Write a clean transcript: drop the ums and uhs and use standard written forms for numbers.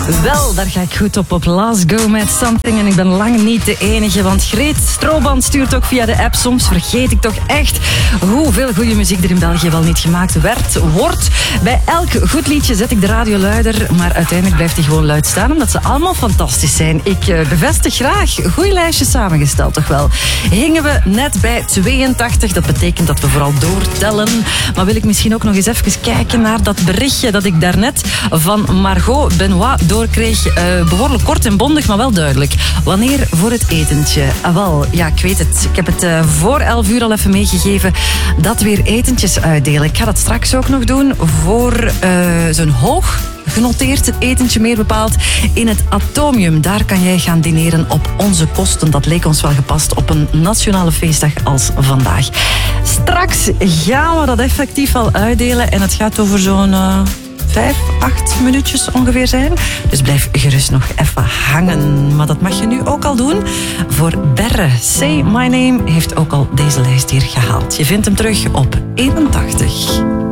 Wel, daar ga ik goed op Last Go met Something. En ik ben lang niet de enige, want Greet Strooband stuurt ook via de app. Soms vergeet ik toch echt hoeveel goede muziek er in België wel niet gemaakt wordt. Bij elk goed liedje zet ik de radio luider, maar uiteindelijk blijft hij gewoon luid staan, omdat ze allemaal fantastisch zijn. Ik bevestig graag. Goeie lijstje samengesteld, toch wel. Hingen we net bij 82, dat betekent dat we vooral doortellen. Maar wil ik misschien ook nog eens even kijken naar dat berichtje dat ik daarnet van Margot Benoit doorkreeg. Behoorlijk kort en bondig, maar wel duidelijk. Wanneer voor het etentje? Wel, ja, ik weet het. Ik heb het voor 11 uur al even meegegeven dat we weer etentjes uitdelen. Ik ga dat straks ook nog doen voor zo'n hoog genoteerd het etentje, meer bepaald in het Atomium. Daar kan jij gaan dineren op onze kosten. Dat leek ons wel gepast op een nationale feestdag als vandaag. Straks gaan we dat effectief al uitdelen en het gaat over zo'n 5, 8 minuutjes ongeveer zijn. Dus blijf gerust nog even hangen. Maar dat mag je nu ook al doen voor Berre. Say My Name heeft ook al deze lijst hier gehaald. Je vindt hem terug op 81.